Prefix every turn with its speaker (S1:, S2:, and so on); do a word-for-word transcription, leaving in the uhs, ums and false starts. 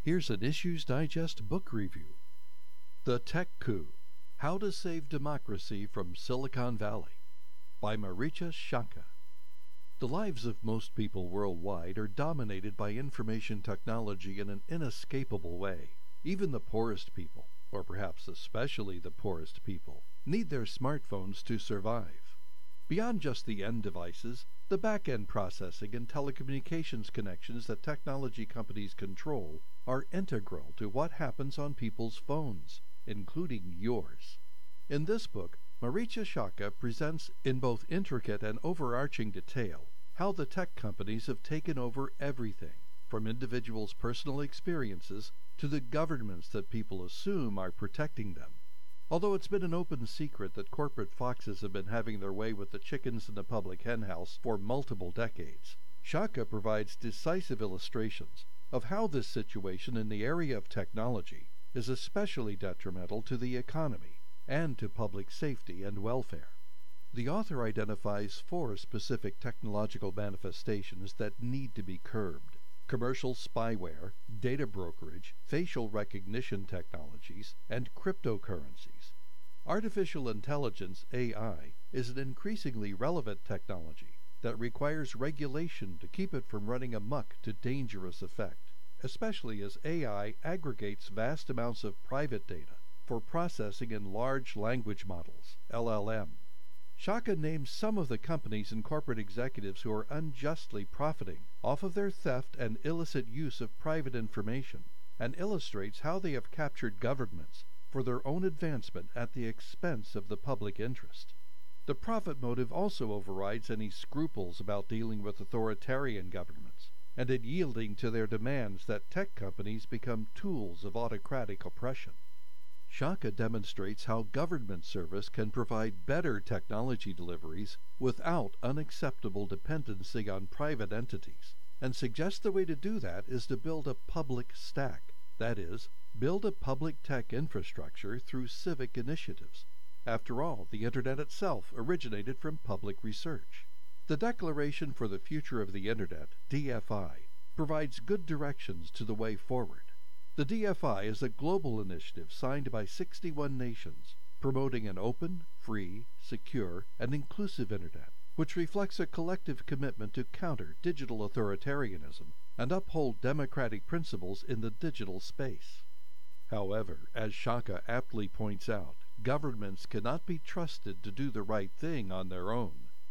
S1: Here's an Issues Digest book review. The Tech Coup: How to Save Democracy from Silicon Valley by Maricha Shaka. The lives of most people worldwide are dominated by information technology in an inescapable way. Even the poorest people, or perhaps especially the poorest people, need their smartphones to survive. Beyond just the end devices, the back-end processing and telecommunications connections that technology companies control are integral to what happens on people's phones, including yours. In this book, Maricha Shaka presents in both intricate and overarching detail how the tech companies have taken over everything, from individuals' personal experiences to the governments that people assume are protecting them. Although it's been an open secret that corporate foxes have been having their way with the chickens in the public henhouse for multiple decades, Shaka provides decisive illustrations of how this situation in the area of technology is especially detrimental to the economy and to public safety and welfare. The author identifies four specific technological manifestations that need to be curbed: commercial spyware, data brokerage, facial recognition technologies, and cryptocurrencies. Artificial intelligence, A I, is an increasingly relevant technology that requires regulation to keep it from running amok to dangerous effect, especially as A I aggregates vast amounts of private data for processing in large language models, L L M. Shaka names some of the companies and corporate executives who are unjustly profiting off of their theft and illicit use of private information, and illustrates how they have captured governments for their own advancement at the expense of the public interest. The profit motive also overrides any scruples about dealing with authoritarian governments, and in yielding to their demands that tech companies become tools of autocratic oppression. Shaka demonstrates how government service can provide better technology deliveries without unacceptable dependency on private entities, and suggests the way to do that is to build a public stack, that is, build a public tech infrastructure through civic initiatives. After all, the Internet itself originated from public research. The Declaration for the Future of the Internet, D F I, provides good directions to the way forward. The D F I is a global initiative signed by sixty-one nations, promoting an open, free, secure, and inclusive Internet, which reflects a collective commitment to counter digital authoritarianism and uphold democratic principles in the digital space. However, as Shaka aptly points out, governments cannot be trusted to do the right thing on their own.